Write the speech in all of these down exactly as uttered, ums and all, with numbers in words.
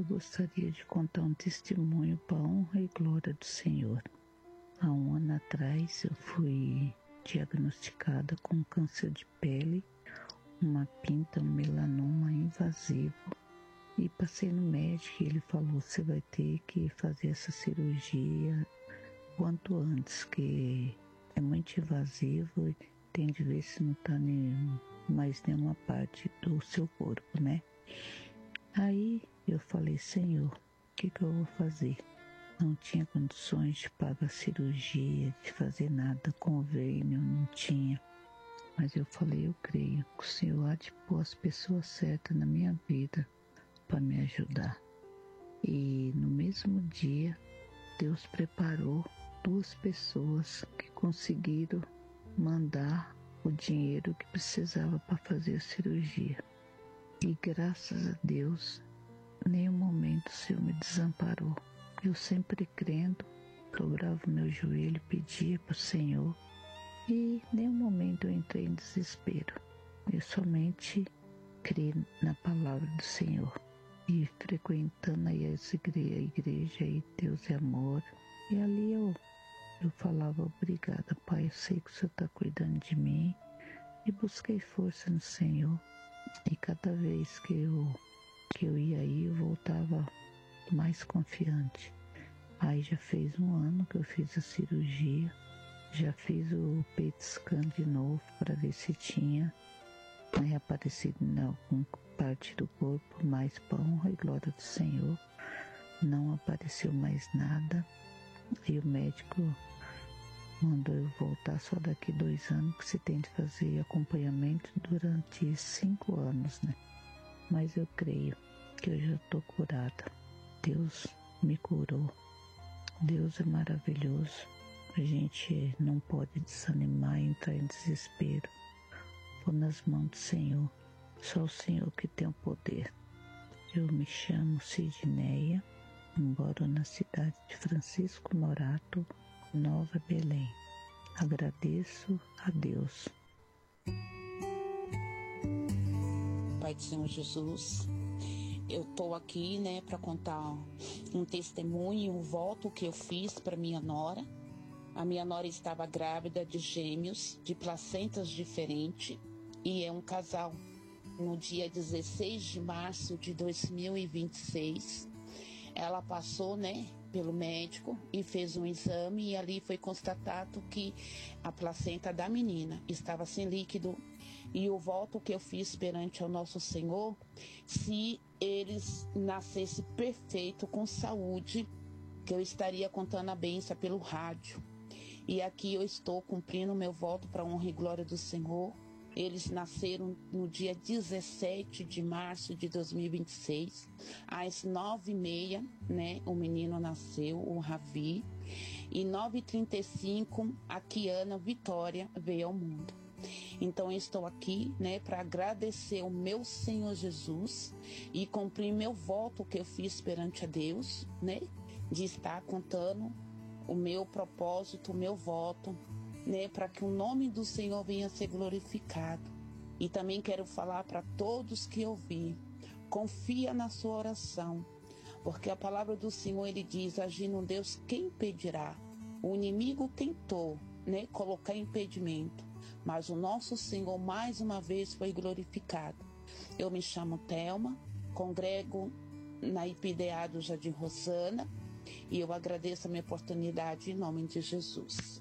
eu gostaria de contar um testemunho para a honra e glória do Senhor. Há um ano atrás eu fui diagnosticada com câncer de pele, uma pinta, um melanoma invasivo. E passei no médico e ele falou, você vai ter que fazer essa cirurgia quanto antes, que é muito invasivo e tem de ver se não está nenhum, mais nenhuma parte do seu corpo, né? Aí eu falei, Senhor, o que, que eu vou fazer? Não tinha condições de pagar cirurgia, de fazer nada, convênio, não tinha. Mas eu falei, eu creio que o Senhor há de pôr as pessoas certas na minha vida para me ajudar. E no mesmo dia, Deus preparou duas pessoas que conseguiram mandar o dinheiro que precisava para fazer a cirurgia. E graças a Deus, em nenhum momento o Senhor me desamparou. Eu sempre crendo, dobrava o meu joelho, pedia para o Senhor. E em nenhum momento eu entrei em desespero. Eu somente criei na palavra do Senhor. E frequentando aí as igre- a igreja, aí Deus é amor. E ali eu, eu falava, obrigada, Pai, eu sei que o Senhor está cuidando de mim. E busquei força no Senhor. E cada vez que eu, que eu ia aí, eu voltava mais confiante. Aí já fez um ano que eu fiz a cirurgia. Já fiz o P E T scan de novo para ver se tinha, né, aparecido em alguma parte do corpo, mas para honra e glória do Senhor, não apareceu mais nada. E o médico mandou eu voltar só daqui dois anos, que se tem de fazer acompanhamento durante cinco anos, né? Mas eu creio que eu já estou curada. Deus me curou. Deus é maravilhoso. A gente não pode desanimar e entrar em desespero. Vou nas mãos do Senhor. Só o Senhor que tem o poder. Eu me chamo Sidneia, moro na cidade de Francisco Morato, Nova Belém. Agradeço a Deus. Pai do Senhor Jesus, eu estou aqui, né, para contar um testemunho, um voto que eu fiz para minha nora. A minha nora estava grávida de gêmeos, de placentas diferentes, e é um casal. No dia dezesseis de março de dois mil e vinte e seis, ela passou, né, pelo médico e fez um exame e ali foi constatado que a placenta da menina estava sem líquido. E o voto que eu fiz perante ao nosso Senhor, se eles nascessem perfeito, com saúde, que eu estaria contando a bênção pelo rádio. E aqui eu estou cumprindo o meu voto para a honra e glória do Senhor. Eles nasceram no dia dezessete de março de dois mil e vinte e seis, às nove e meia, né, o menino nasceu, o Ravi, e nove e trinta e cinco, a Kiana Vitória veio ao mundo. Então eu estou aqui, né, para agradecer o meu Senhor Jesus e cumprir meu voto que eu fiz perante a Deus, né, de estar contando o meu propósito, o meu voto, né, para que o nome do Senhor venha a ser glorificado. E também quero falar para todos que ouvir, confia na sua oração, porque a palavra do Senhor, ele diz, agindo Deus, quem impedirá? O inimigo tentou, né, colocar impedimento, mas o nosso Senhor mais uma vez foi glorificado. Eu me chamo Thelma, congrego na I P I D E A do Jardim Rosana, e eu agradeço a minha oportunidade em nome de Jesus.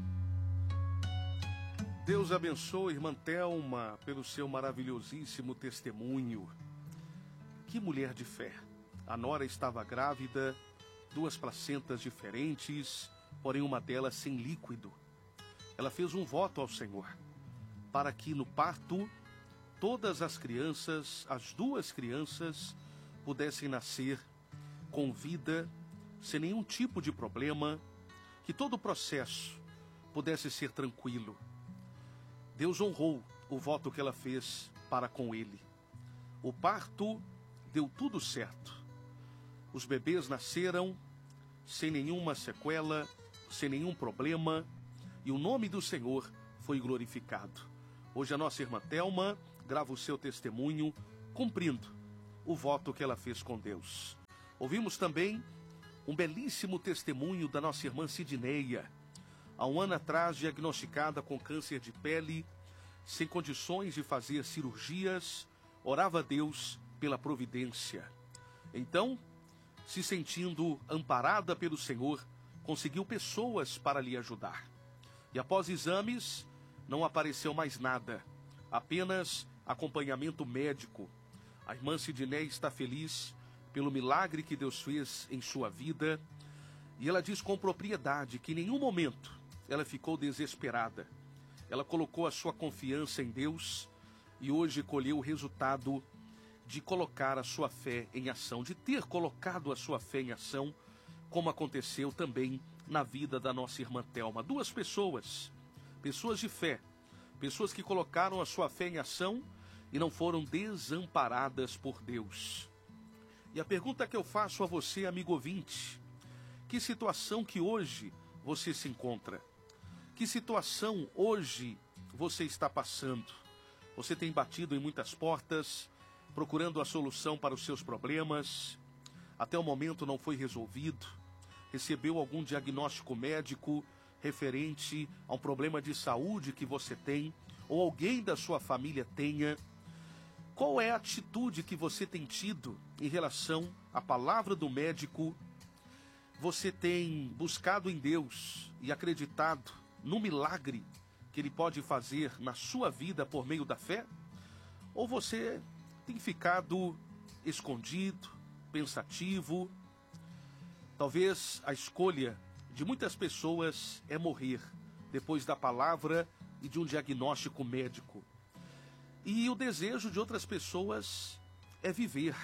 Deus abençoe, irmã Thelma, pelo seu maravilhosíssimo testemunho. Que mulher de fé. A nora estava grávida, duas placentas diferentes, porém uma delas sem líquido. Ela fez um voto ao Senhor, para que no parto, todas as crianças, as duas crianças, pudessem nascer com vida, sem nenhum tipo de problema, que todo o processo pudesse ser tranquilo. Deus honrou o voto que ela fez para com ele. O parto deu tudo certo. Os bebês nasceram sem nenhuma sequela, sem nenhum problema, e o nome do Senhor foi glorificado. Hoje a nossa irmã Thelma grava o seu testemunho, cumprindo o voto que ela fez com Deus. Ouvimos também um belíssimo testemunho da nossa irmã Sidneia, há um ano atrás diagnosticada com câncer de pele, sem condições de fazer cirurgias, orava a Deus pela providência. Então, se sentindo amparada pelo Senhor, conseguiu pessoas para lhe ajudar. E após exames, não apareceu mais nada, apenas acompanhamento médico. A irmã Sidneia está feliz pelo milagre que Deus fez em sua vida, e ela diz com propriedade que em nenhum momento ela ficou desesperada. Ela colocou a sua confiança em Deus e hoje colheu o resultado de colocar a sua fé em ação, de ter colocado a sua fé em ação, como aconteceu também na vida da nossa irmã Thelma. Duas pessoas, pessoas de fé, pessoas que colocaram a sua fé em ação e não foram desamparadas por Deus. E a pergunta que eu faço a você, amigo ouvinte, que situação que hoje você se encontra? Que situação hoje você está passando? Você tem batido em muitas portas, procurando a solução para os seus problemas, até o momento não foi resolvido, recebeu algum diagnóstico médico referente a um problema de saúde que você tem, ou alguém da sua família tenha. Qual é a atitude que você tem tido em relação à palavra do médico? Você tem buscado em Deus e acreditado no milagre que Ele pode fazer na sua vida por meio da fé? Ou você tem ficado escondido, pensativo? Talvez a escolha de muitas pessoas é morrer depois da palavra e de um diagnóstico médico. E o desejo de outras pessoas é viver.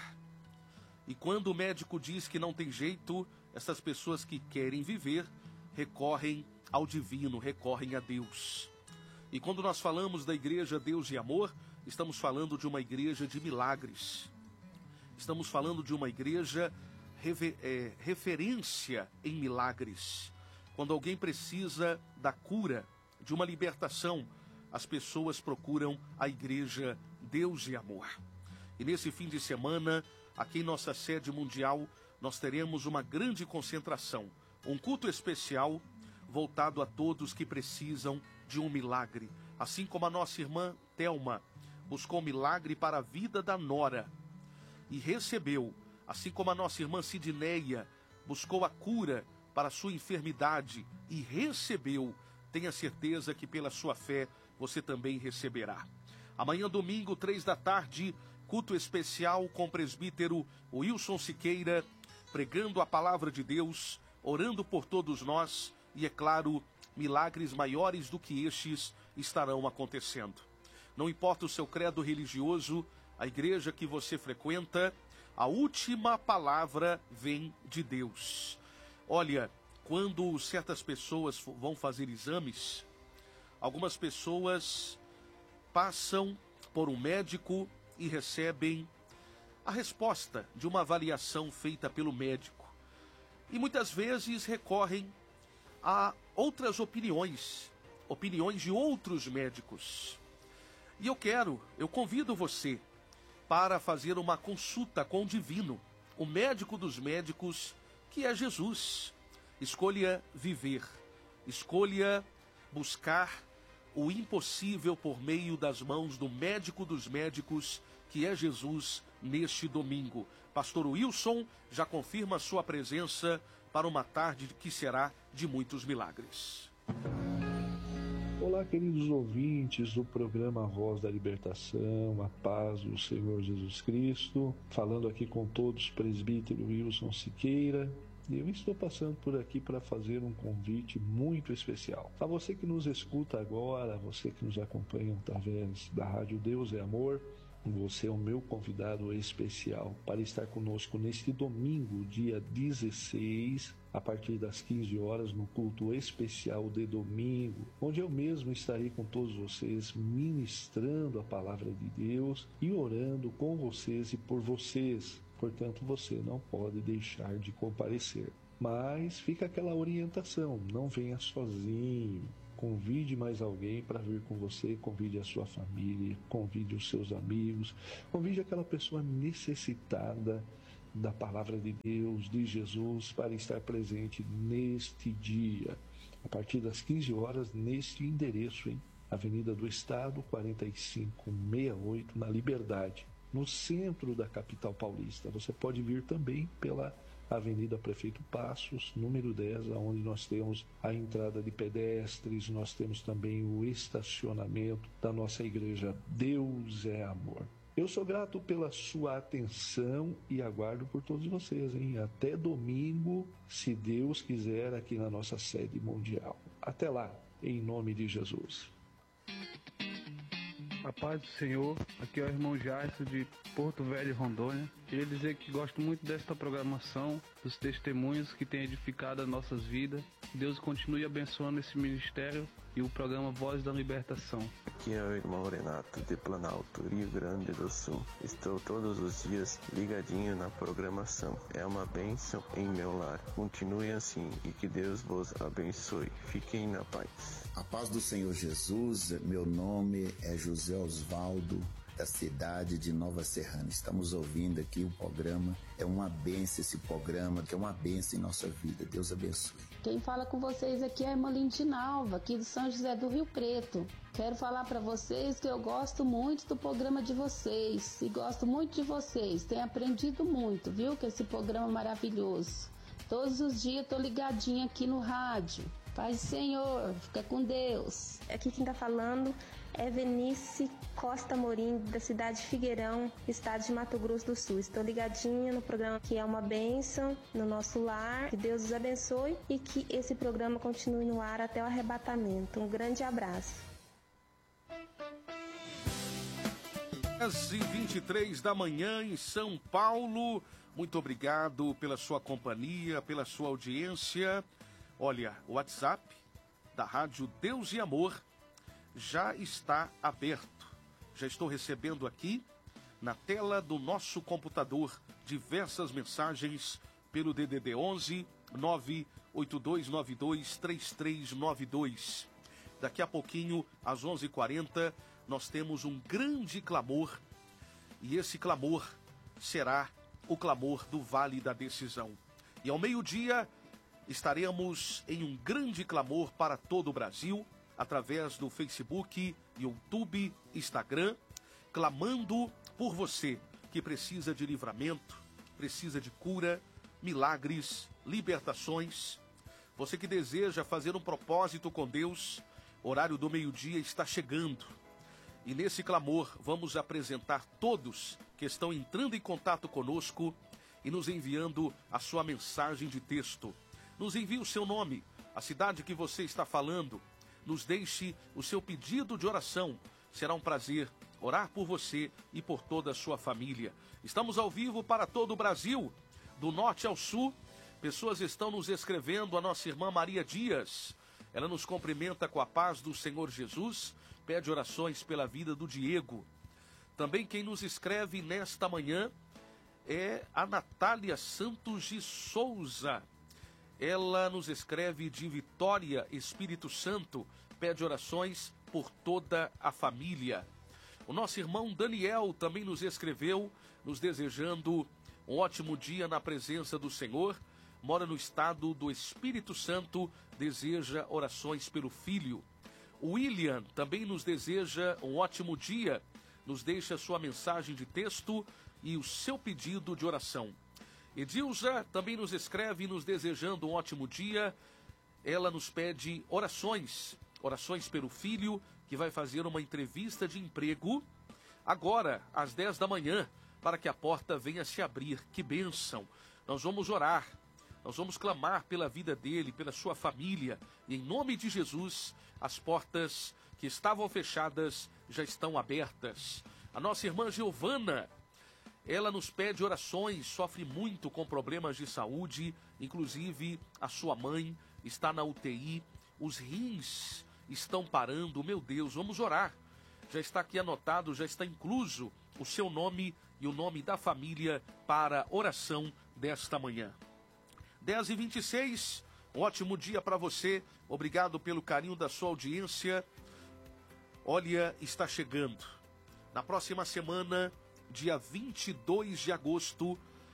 E quando o médico diz que não tem jeito, essas pessoas que querem viver recorrem ao divino, recorrem a Deus. E quando nós falamos da igreja Deus e Amor, estamos falando de uma igreja de milagres. Estamos falando de uma igreja rever, é, referência em milagres. Quando alguém precisa da cura, de uma libertação, as pessoas procuram a igreja Deus e Amor. E nesse fim de semana, aqui em nossa sede mundial, nós teremos uma grande concentração, um culto especial voltado a todos que precisam de um milagre. Assim como a nossa irmã Thelma buscou um milagre para a vida da nora e recebeu, assim como a nossa irmã Sidneia buscou a cura para a sua enfermidade e recebeu, tenha certeza que pela sua fé você também receberá. Amanhã, domingo, três da tarde, culto especial com o presbítero Wilson Siqueira, pregando a palavra de Deus, orando por todos nós e, é claro, milagres maiores do que estes estarão acontecendo. Não importa o seu credo religioso, a igreja que você frequenta, a última palavra vem de Deus. Olha, quando certas pessoas vão fazer exames, algumas pessoas passam por um médico e recebem a resposta de uma avaliação feita pelo médico. E muitas vezes recorrem a outras opiniões, opiniões de outros médicos. E eu quero, eu convido você para fazer uma consulta com o divino, o médico dos médicos, que é Jesus. Escolha viver, escolha buscar o impossível por meio das mãos do médico dos médicos, que é Jesus, neste domingo. Pastor Wilson já confirma sua presença para uma tarde que será de muitos milagres. Olá, queridos ouvintes do programa Voz da Libertação, a paz do Senhor Jesus Cristo. Falando aqui com todos, presbítero Wilson Siqueira. Eu estou passando por aqui para fazer um convite muito especial. A você que nos escuta agora, a você que nos acompanha através da Rádio Deus é Amor, você é o meu convidado especial para estar conosco neste domingo, dia dezesseis, a partir das quinze horas, no culto especial de domingo, onde eu mesmo estarei com todos vocês, ministrando a palavra de Deus e orando com vocês e por vocês. Portanto, você não pode deixar de comparecer. Mas fica aquela orientação, não venha sozinho. Convide mais alguém para vir com você, convide a sua família, convide os seus amigos, convide aquela pessoa necessitada da palavra de Deus, de Jesus, para estar presente neste dia, a partir das quinze horas, neste endereço, hein? Avenida do Estado, quarenta e cinco sessenta e oito, na Liberdade, no centro da capital paulista. Você pode vir também pela Avenida Prefeito Passos, número dez, onde nós temos a entrada de pedestres, nós temos também o estacionamento da nossa igreja. Deus é amor. Eu sou grato pela sua atenção e aguardo por todos vocês, hein? Até domingo, se Deus quiser, aqui na nossa sede mundial. Até lá, em nome de Jesus. A paz do Senhor, aqui é o irmão Jairson de Porto Velho, Rondônia. Queria dizer que gosto muito desta programação, dos testemunhos que tem edificado as nossas vidas. Deus continue abençoando esse ministério e o programa Voz da Libertação. Aqui é o irmão Renato de Planalto, Rio Grande do Sul. Estou todos os dias ligadinho na programação. É uma bênção em meu lar. Continue assim e que Deus vos abençoe. Fiquem na paz. A paz do Senhor Jesus. Meu nome é José Osvaldo, da cidade de Nova Serrana. Estamos ouvindo aqui o programa. É uma bênção esse programa, que é uma bênção em nossa vida. Deus abençoe. Quem fala com vocês aqui é a irmã Lindinalva, aqui do São José do Rio Preto. Quero falar para vocês que eu gosto muito do programa de vocês e gosto muito de vocês. Tenho aprendido muito, viu, com esse programa maravilhoso. Todos os dias tô ligadinha aqui no rádio. Paz do Senhor, fica com Deus. Aqui quem tá falando é Venice Costa Morim, da cidade de Figueirão, estado de Mato Grosso do Sul. Estou ligadinha no programa que é uma bênção no nosso lar. Que Deus os abençoe e que esse programa continue no ar até o arrebatamento. Um grande abraço. dez e vinte e três da manhã em São Paulo. Muito obrigado pela sua companhia, pela sua audiência. Olha, o WhatsApp da Rádio Deus e Amor já está aberto. Já estou recebendo aqui na tela do nosso computador diversas mensagens pelo D D D onze nove oito dois nove dois três três nove dois. Daqui a pouquinho, às onze e quarenta, nós temos um grande clamor, e esse clamor será o clamor do Vale da Decisão. E ao meio-dia estaremos em um grande clamor para todo o Brasil, através do Facebook, YouTube, Instagram, clamando por você que precisa de livramento, precisa de cura, milagres, libertações. Você que deseja fazer um propósito com Deus, horário do meio-dia está chegando. E nesse clamor vamos apresentar todos que estão entrando em contato conosco e nos enviando a sua mensagem de texto. Nos envie o seu nome, a cidade que você está falando. Nos deixe o seu pedido de oração. Será um prazer orar por você e por toda a sua família. Estamos ao vivo para todo o Brasil, do norte ao sul. Pessoas estão nos escrevendo, a nossa irmã Maria Dias. Ela nos cumprimenta com a paz do Senhor Jesus, pede orações pela vida do Diego. Também quem nos escreve nesta manhã é a Natália Santos de Souza. Ela nos escreve de Vitória, Espírito Santo, pede orações por toda a família. O nosso irmão Daniel também nos escreveu, nos desejando um ótimo dia na presença do Senhor. Mora no estado do Espírito Santo, deseja orações pelo filho. O William também nos deseja um ótimo dia, nos deixa sua mensagem de texto e o seu pedido de oração. Edilza também nos escreve nos desejando um ótimo dia. Ela nos pede orações, orações pelo filho que vai fazer uma entrevista de emprego agora, às dez da manhã, para que a porta venha se abrir. Que bênção! Nós vamos orar, nós vamos clamar pela vida dele, pela sua família. E em nome de Jesus, as portas que estavam fechadas já estão abertas. A nossa irmã Giovana, ela nos pede orações, sofre muito com problemas de saúde, inclusive a sua mãe está na U T I, os rins estão parando. Meu Deus, vamos orar. Já está aqui anotado, já está incluso o seu nome e o nome da família para a oração desta manhã. dez e vinte e seis, um ótimo dia para você, obrigado pelo carinho da sua audiência. Olha, está chegando. Na próxima semana, dia vinte e dois de agosto,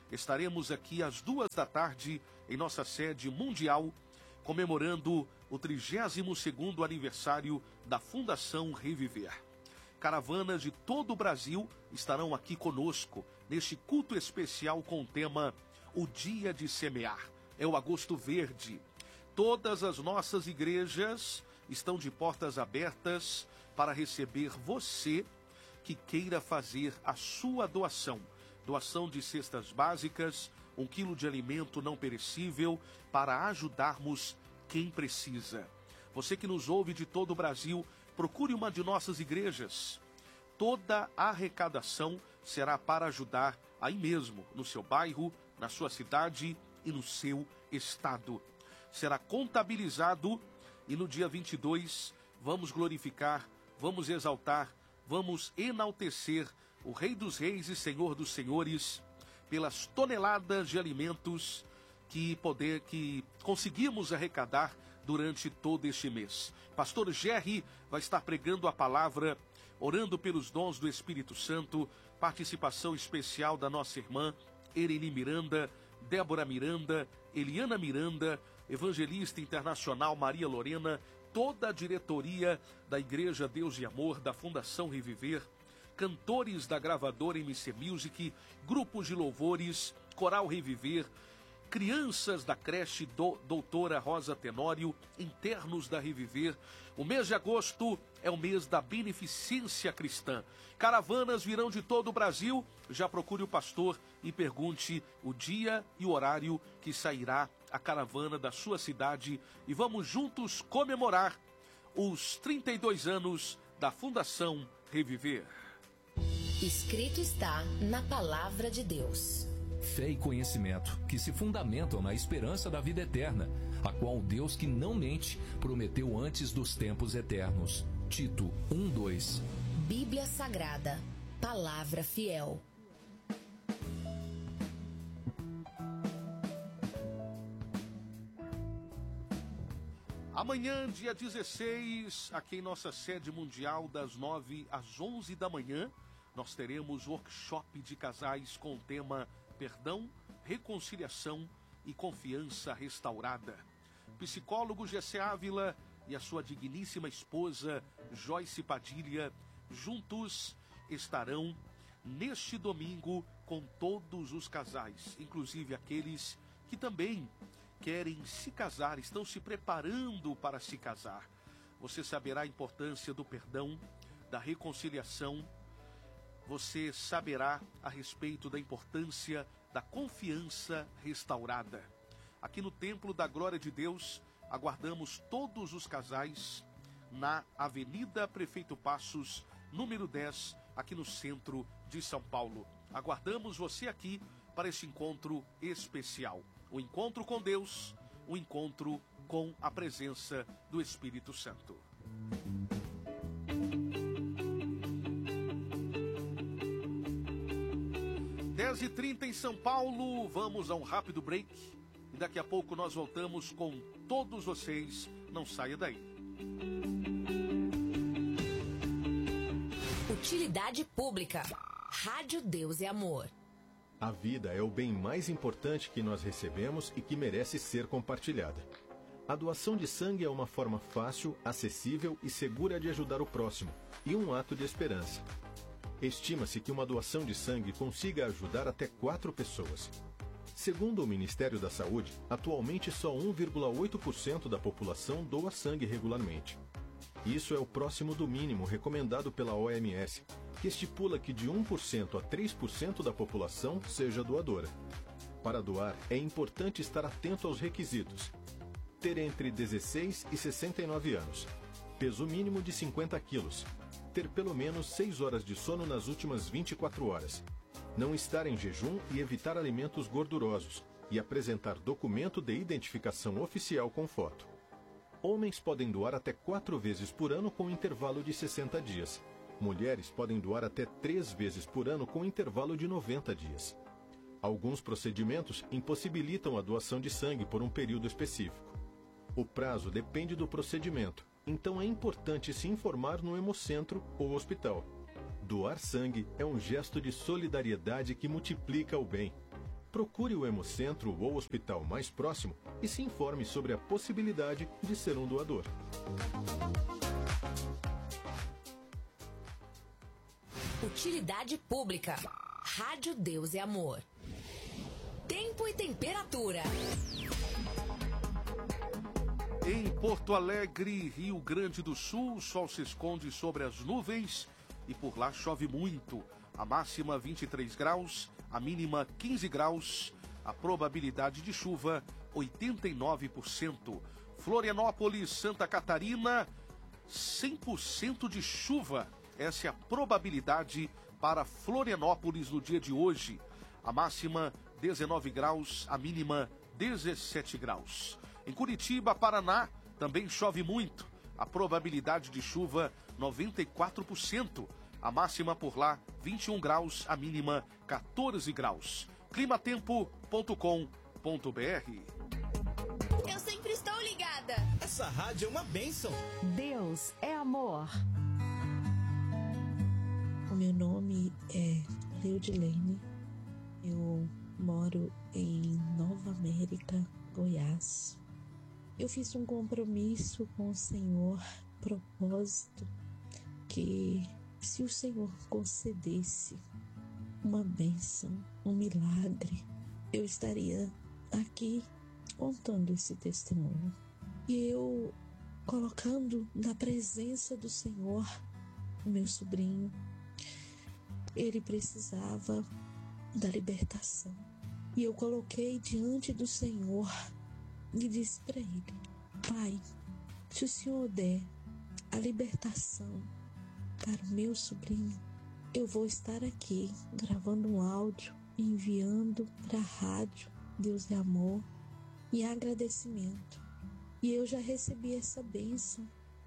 estaremos aqui às duas da tarde em nossa sede mundial, comemorando o trigésimo segundo aniversário da Fundação Reviver. Caravanas de todo o Brasil estarão aqui conosco, neste culto especial com o tema O Dia de Semear. É o Agosto Verde. Todas as nossas igrejas estão de portas abertas para receber você que queira fazer a sua doação. Doação de cestas básicas, um quilo de alimento não perecível, para ajudarmos quem precisa. Você que nos ouve de todo o Brasil, procure uma de nossas igrejas. Toda a arrecadação será para ajudar aí mesmo, no seu bairro, na sua cidade e no seu estado. Será contabilizado e no dia vinte e dois vamos glorificar, vamos exaltar, vamos enaltecer o Rei dos Reis e Senhor dos Senhores pelas toneladas de alimentos que, poder, que conseguimos arrecadar durante todo este mês. Pastor Gerry vai estar pregando a palavra, orando pelos dons do Espírito Santo, participação especial da nossa irmã Ereni Miranda, Débora Miranda, Eliana Miranda, evangelista internacional Maria Lorena, toda a diretoria da Igreja Deus e Amor, da Fundação Reviver, cantores da gravadora M C Music, grupos de louvores, Coral Reviver, crianças da creche do Doutora Rosa Tenório, internos da Reviver. O mês de agosto é o mês da beneficência cristã. Caravanas virão de todo o Brasil. Já procure o pastor e pergunte o dia e o horário que sairá a caravana da sua cidade. E vamos juntos comemorar os trinta e dois anos da Fundação Reviver. Escrito está na Palavra de Deus. Fé e conhecimento que se fundamentam na esperança da vida eterna, a qual o Deus que não mente prometeu antes dos tempos eternos. Tito um, dois. Bíblia Sagrada, Palavra Fiel. Amanhã, dia dezesseis, aqui em nossa sede mundial, das nove às onze da manhã, nós teremos workshop de casais com o tema Perdão, Reconciliação e Confiança Restaurada. Psicólogo Gessé Ávila e a sua digníssima esposa Joyce Padilha juntos estarão neste domingo com todos os casais, inclusive aqueles que também querem se casar, estão se preparando para se casar. Você saberá a importância do perdão, da reconciliação. Você saberá a respeito da importância da confiança restaurada. Aqui no Templo da Glória de Deus, aguardamos todos os casais na Avenida Prefeito Passos, número dez, aqui no centro de São Paulo. Aguardamos você aqui para esse encontro especial. O encontro com Deus, o encontro com a presença do Espírito Santo. dez e trinta em São Paulo, vamos a um rápido break e daqui a pouco nós voltamos com todos vocês. Não saia daí. Utilidade Pública. Rádio Deus e Amor. A vida é o bem mais importante que nós recebemos e que merece ser compartilhada. A doação de sangue é uma forma fácil, acessível e segura de ajudar o próximo, e um ato de esperança. Estima-se que uma doação de sangue consiga ajudar até quatro pessoas. Segundo o Ministério da Saúde, atualmente só um vírgula oito por cento da população doa sangue regularmente. Isso é o próximo do mínimo recomendado pela O M S, que estipula que de um por cento a três por cento da população seja doadora. Para doar, é importante estar atento aos requisitos. Ter entre dezesseis e sessenta e nove anos. Peso mínimo de cinquenta quilos. Ter pelo menos seis horas de sono nas últimas vinte e quatro horas. Não estar em jejum e evitar alimentos gordurosos. E apresentar documento de identificação oficial com foto. Homens podem doar até quatro vezes por ano com intervalo de sessenta dias. Mulheres podem doar até três vezes por ano com intervalo de noventa dias. Alguns procedimentos impossibilitam a doação de sangue por um período específico. O prazo depende do procedimento, então é importante se informar no hemocentro ou hospital. Doar sangue é um gesto de solidariedade que multiplica o bem. procure o Hemocentro ou hospital mais próximo e se informe sobre a possibilidade de ser um doador. Utilidade pública. Rádio Deus é Amor. Tempo e temperatura. Em Porto Alegre, Rio Grande do Sul, o sol se esconde sobre as nuvens e por lá chove muito. A máxima vinte e três graus, a mínima quinze graus, a probabilidade de chuva oitenta e nove por cento. Florianópolis, Santa Catarina, cem por cento de chuva. Essa é a probabilidade para Florianópolis no dia de hoje. A máxima dezenove graus, a mínima dezessete graus. Em Curitiba, Paraná, também chove muito. A probabilidade de chuva noventa e quatro por cento. A máxima por lá, vinte e um graus, a mínima, quatorze graus. climatempo ponto com ponto br. Eu sempre estou ligada. Essa rádio é uma bênção. Deus é amor. O meu nome é Leudilene. Eu moro em Nova América, Goiás. Eu fiz um compromisso com o Senhor, propósito, que se o Senhor concedesse uma bênção, um milagre, eu estaria aqui contando esse testemunho. E eu colocando na presença do Senhor o meu sobrinho, ele precisava da libertação. E eu coloquei diante do Senhor e disse para ele: Pai, se o Senhor der a libertação para o meu sobrinho, eu vou estar aqui gravando um áudio, enviando para a rádio Deus é Amor em agradecimento. E eu já recebi essa bênção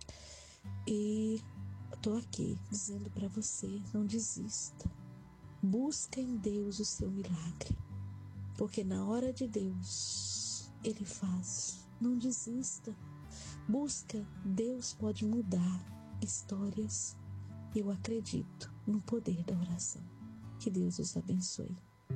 e estou aqui dizendo para você: não desista, busca em Deus o seu milagre, porque na hora de Deus Ele faz. Não desista, busca, Deus pode mudar histórias. Eu acredito no poder da oração. Que Deus os abençoe.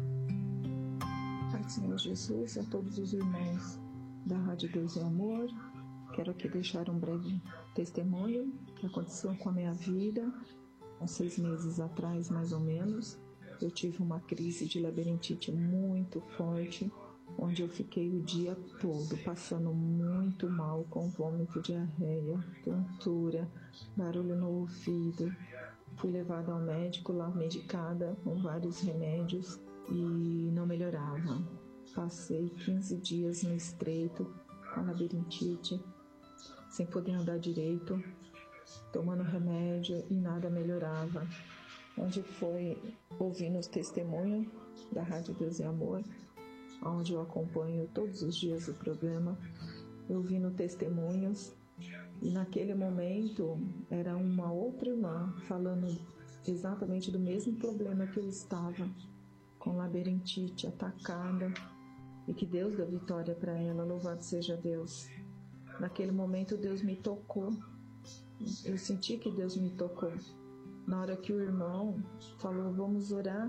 Pai do Senhor Jesus, a todos os irmãos da Rádio Deus é Amor, quero aqui deixar um breve testemunho que aconteceu com a minha vida. Há seis meses atrás, mais ou menos, eu tive uma crise de labirintite muito forte, onde eu fiquei o dia todo passando muito mal, com vômito, diarreia, tontura, barulho no ouvido. Fui levada ao médico, lá medicada com vários remédios e não melhorava. Passei quinze dias no estreito, com labirintite, sem poder andar direito, tomando remédio e nada melhorava. Onde foi ouvindo os testemunhos da Rádio Deus é Amor, onde eu acompanho todos os dias o programa, eu ouvindo testemunhos, e naquele momento era uma outra irmã falando exatamente do mesmo problema que eu estava, com labirintite, atacada, e que Deus deu vitória para ela, louvado seja Deus. Naquele momento Deus me tocou, eu senti que Deus me tocou. Na hora que o irmão falou, vamos orar,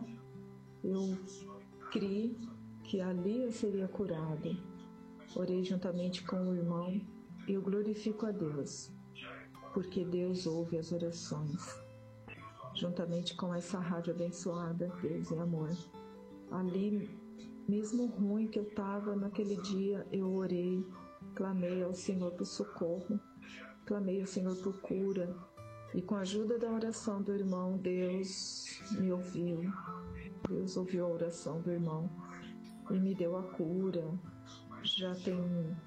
eu criei que ali eu seria curado. Orei juntamente com o irmão e eu glorifico a Deus, porque Deus ouve as orações. Juntamente com essa rádio abençoada, Deus é Amor. Ali, mesmo ruim que eu estava naquele dia, eu orei, clamei ao Senhor por socorro, clamei ao Senhor por cura. E com a ajuda da oração do irmão, Deus me ouviu. Deus ouviu a oração do irmão e me deu a cura. Já tem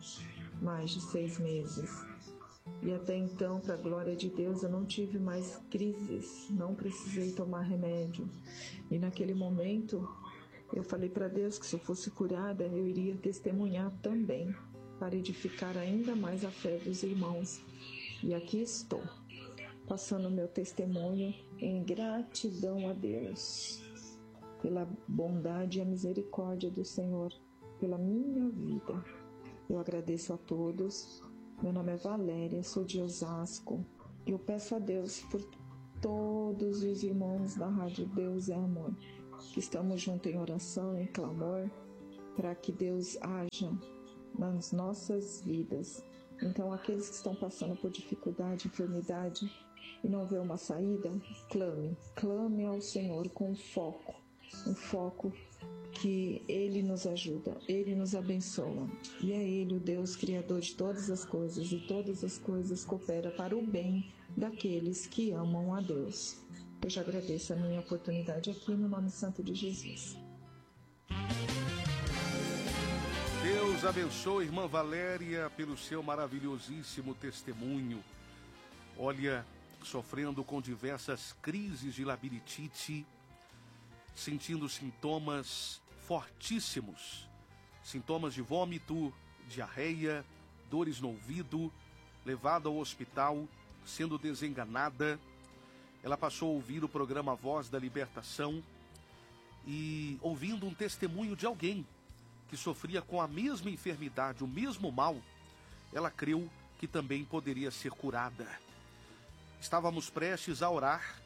mais de seis meses. E até então, para a glória de Deus, eu não tive mais crises, não precisei tomar remédio. E naquele momento, eu falei para Deus que se eu fosse curada, eu iria testemunhar também, para edificar ainda mais a fé dos irmãos. E aqui estou, passando meu testemunho em gratidão a Deus, pela bondade e a misericórdia do Senhor, pela minha vida. Eu agradeço a todos. Meu nome é Valéria, sou de Osasco. Eu peço a Deus por todos os irmãos da Rádio Deus é Amor, que estamos juntos em oração, em clamor, para que Deus haja nas nossas vidas. Então, aqueles que estão passando por dificuldade, enfermidade e não vê uma saída, clame, clame ao Senhor com foco, um foco que Ele nos ajuda, Ele nos abençoa. E é Ele o Deus Criador de todas as coisas, e todas as coisas cooperam para o bem daqueles que amam a Deus. Eu já agradeço a minha oportunidade aqui no nome santo de Jesus. Deus abençoe, irmã Valéria, pelo seu maravilhosíssimo testemunho. Olha, sofrendo com diversas crises de labirintite, sentindo sintomas fortíssimos, sintomas de vômito, diarreia, dores no ouvido, levada ao hospital, sendo desenganada. Ela passou a ouvir o programa Voz da Libertação e ouvindo um testemunho de alguém que sofria com a mesma enfermidade, o mesmo mal, ela creu que também poderia ser curada. Estávamos prestes a orar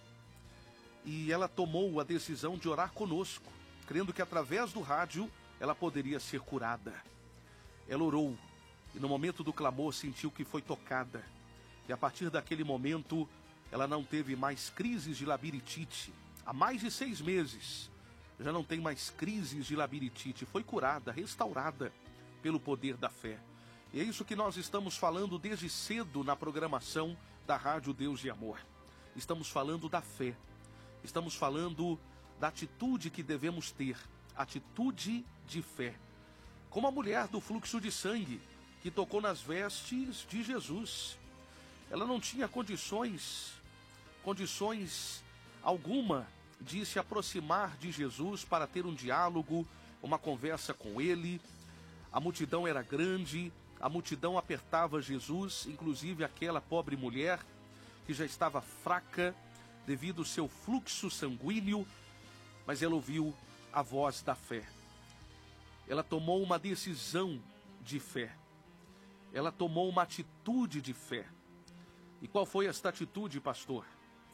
e ela tomou a decisão de orar conosco, crendo que através do rádio ela poderia ser curada. Ela orou e no momento do clamor sentiu que foi tocada. E a partir daquele momento ela não teve mais crises de labirintite. Há mais de seis meses já não tem mais crises de labirintite. Foi curada, restaurada pelo poder da fé. E é isso que nós estamos falando desde cedo na programação da Rádio Deus de Amor. Estamos falando da fé. Estamos falando da atitude que devemos ter. Atitude de fé. Como a mulher do fluxo de sangue que tocou nas vestes de Jesus. Ela não tinha condições, condições alguma de se aproximar de Jesus para ter um diálogo, uma conversa com ele. A multidão era grande, a multidão apertava Jesus, inclusive aquela pobre mulher que já estava fraca devido ao seu fluxo sanguíneo, mas ela ouviu a voz da fé. Ela tomou uma decisão de fé. Ela tomou uma atitude de fé. E qual foi esta atitude, pastor?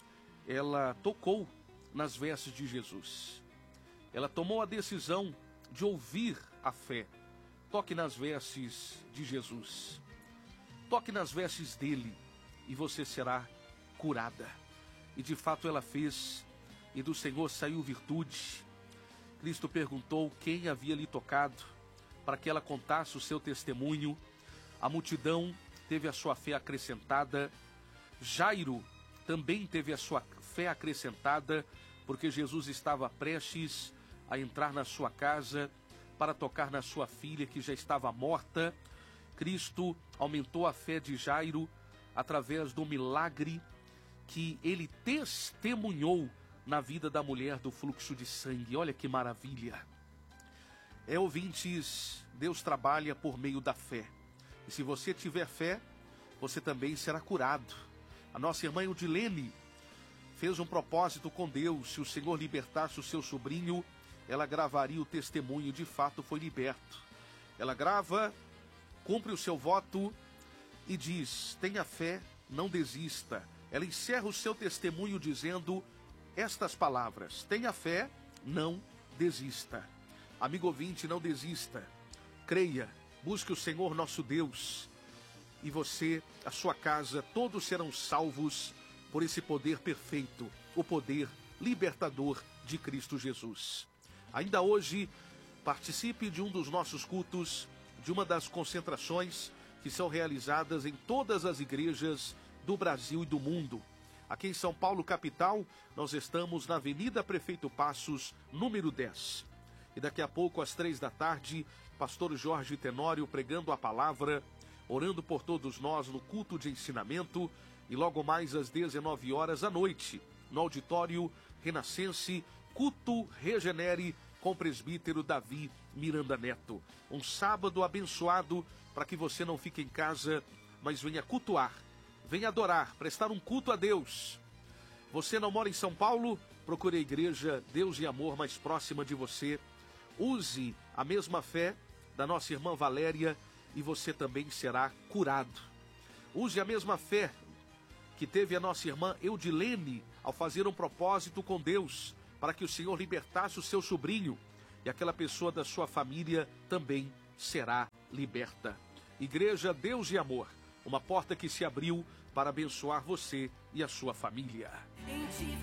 Ela tocou nas vestes de Jesus. Ela tomou a decisão de ouvir a fé. Toque nas vestes de Jesus. Toque nas vestes dele e você será curada. E de fato ela fez, e do Senhor saiu virtude. Cristo perguntou quem havia lhe tocado, para que ela contasse o seu testemunho. A multidão teve a sua fé acrescentada. Jairo também teve a sua fé acrescentada, porque Jesus estava prestes a entrar na sua casa para tocar na sua filha que já estava morta. Cristo aumentou a fé de Jairo através do milagre que ele testemunhou na vida da mulher do fluxo de sangue. Olha que maravilha. É, ouvintes, Deus trabalha por meio da fé. E se você tiver fé, você também será curado. A nossa irmã Eudilene fez um propósito com Deus. Se o Senhor libertasse o seu sobrinho, ela gravaria o testemunho. De fato, foi liberto. Ela grava, cumpre o seu voto e diz: tenha fé, não desista. Ela encerra o seu testemunho dizendo estas palavras: tenha fé, não desista. Amigo ouvinte, não desista. Creia, busque o Senhor nosso Deus. E você, a sua casa, todos serão salvos por esse poder perfeito, o poder libertador de Cristo Jesus. Ainda hoje, participe de um dos nossos cultos, de uma das concentrações que são realizadas em todas as igrejas do Brasil e do mundo. Aqui em São Paulo, capital, nós estamos na Avenida Prefeito Passos, número dez. E daqui a pouco, às três da tarde, pastor Jorge Tenório pregando a palavra, orando por todos nós no culto de ensinamento, e logo mais às dezenove horas à noite, no auditório Renascense, culto Regenere com o presbítero Davi Miranda Neto. Um sábado abençoado para que você não fique em casa, mas venha cultuar, venha adorar, prestar um culto a Deus. Você não mora em São Paulo? Procure a igreja Deus e Amor mais próxima de você. Use a mesma fé da nossa irmã Valéria e você também será curado. Use a mesma fé que teve a nossa irmã Eudilene ao fazer um propósito com Deus para que o Senhor libertasse o seu sobrinho, e aquela pessoa da sua família também será liberta. Igreja Deus e Amor, uma porta que se abriu para abençoar você e a sua família.